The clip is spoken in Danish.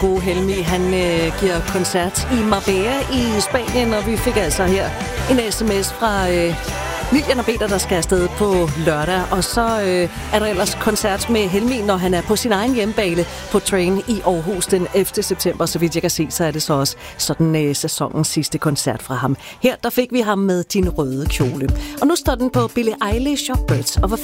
Gode Helmi, han giver koncert i Marbella i Spanien, og vi fik altså her en sms fra Lilian og Peter, der skal afsted på lørdag. Og så er der ellers koncert med Helmi, når han er på sin egen hjemmebane på Train i Aarhus den 11. september. Så vidt jeg kan se, så er det så også sådan sæsonens sidste koncert fra ham. Her der fik vi ham med Din røde kjole. Og nu står den på Billie Eilish og Birds of a